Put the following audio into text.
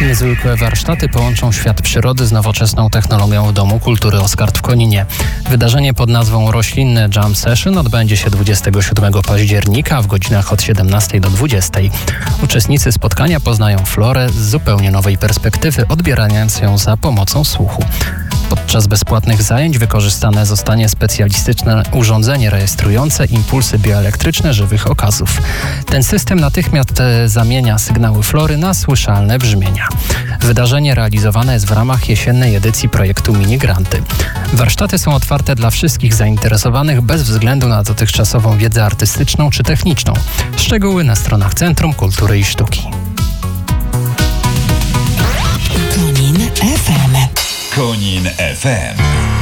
Niezwykłe warsztaty połączą świat przyrody z nowoczesną technologią w Domu Kultury Oskard w Koninie. Wydarzenie pod nazwą Roślinne Jam Session odbędzie się 27 października w godzinach od 17 do 20. Uczestnicy spotkania poznają florę z zupełnie nowej perspektywy, odbierając ją za pomocą słuchu. Podczas bezpłatnych zajęć wykorzystane zostanie specjalistyczne urządzenie rejestrujące impulsy bioelektryczne żywych okazów. Ten system natychmiast zamienia sygnały flory na słyszalne brzmienia. Wydarzenie realizowane jest w ramach jesiennej edycji projektu Minigranty. Warsztaty są otwarte dla wszystkich zainteresowanych bez względu na dotychczasową wiedzę artystyczną czy techniczną. Szczegóły na stronach Centrum Kultury i Sztuki. Konin FM. Konin FM.